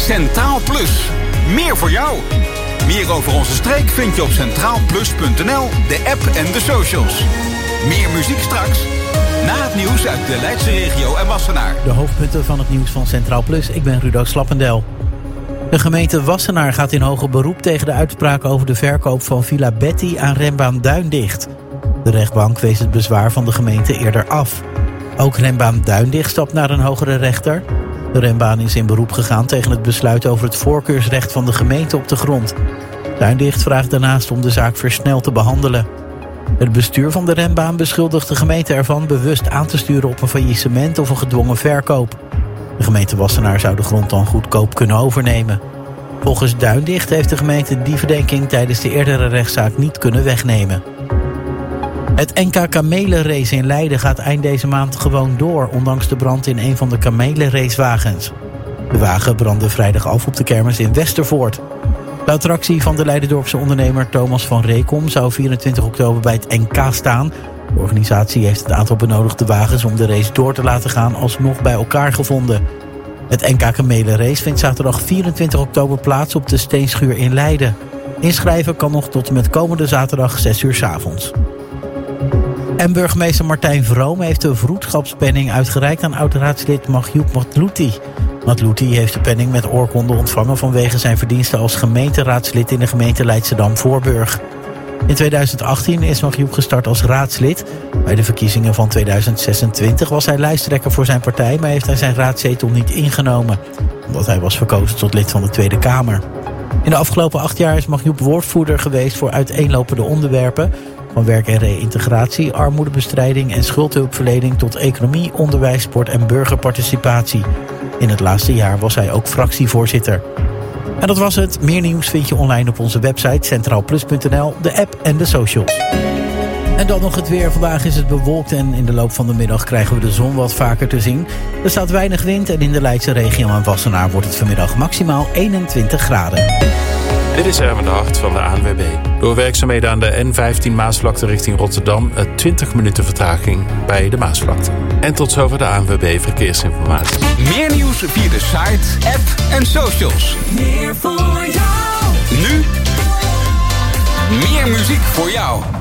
Centraal Plus. Meer voor jou. Meer over onze streek vind je op centraalplus.nl, de app en de socials. Meer muziek straks. Na het nieuws uit de Leidse regio en Wassenaar. De hoofdpunten van het nieuws van Centraal Plus. Ik ben Rudo Slappendel. De gemeente Wassenaar gaat in hoger beroep tegen de uitspraak over de verkoop van Villa Betty aan Rembaan Duindicht. De rechtbank wees het bezwaar van de gemeente eerder af. Ook Rembaan Duindicht stapt naar een hogere rechter. De Rembaan is in beroep gegaan tegen het besluit over het voorkeursrecht van de gemeente op de grond. Duindicht vraagt daarnaast om de zaak versneld te behandelen. Het bestuur van de Rembaan beschuldigt de gemeente ervan bewust aan te sturen op een faillissement of een gedwongen verkoop. De gemeente Wassenaar zou de grond dan goedkoop kunnen overnemen. Volgens Duindicht heeft de gemeente die verdenking tijdens de eerdere rechtszaak niet kunnen wegnemen. Het NK Kamelenrace in Leiden gaat eind deze maand gewoon door, ondanks de brand in een van de kamelenracewagens. De wagen brandde vrijdag af op de kermis in Westervoort. De attractie van de Leiderdorpse ondernemer Thomas van Reekom zou 24 oktober bij het NK staan. De organisatie heeft het aantal benodigde wagens om de race door te laten gaan alsnog bij elkaar gevonden. Het NK Kamelenrace vindt zaterdag 24 oktober plaats op de Steenschuur in Leiden. Inschrijven kan nog tot en met komende zaterdag 6 uur 's avonds. En burgemeester Martijn Vroom heeft de vroedschapspenning uitgereikt aan oud-raadslid Magjoub Matlouti. Matlouti heeft de penning met oorkonde ontvangen vanwege zijn verdiensten als gemeenteraadslid in de gemeente Leidschendam-Voorburg. In 2018 is Magjoub gestart als raadslid. Bij de verkiezingen van 2026 was hij lijsttrekker voor zijn partij, maar heeft hij zijn raadzetel niet ingenomen, omdat hij was verkozen tot lid van de Tweede Kamer. In de afgelopen 8 jaar is Magjoub woordvoerder geweest voor uiteenlopende onderwerpen, van werk en reïntegratie, armoedebestrijding en schuldhulpverlening tot economie, onderwijs, sport en burgerparticipatie. In het laatste jaar was hij ook fractievoorzitter. En dat was het. Meer nieuws vind je online op onze website centraalplus.nl, de app en de socials. En dan nog het weer. Vandaag is het bewolkt en in de loop van de middag krijgen we de zon wat vaker te zien. Er staat weinig wind en in de Leidse regio en Wassenaar wordt het vanmiddag maximaal 21 graden. Dit is Erwin de Hart van de ANWB. Door werkzaamheden aan de N15 Maasvlakte richting Rotterdam 20 minuten vertraging bij de Maasvlakte. En tot zover de ANWB Verkeersinformatie. Meer nieuws via de site, app en socials. Meer voor jou. Nu meer muziek voor jou.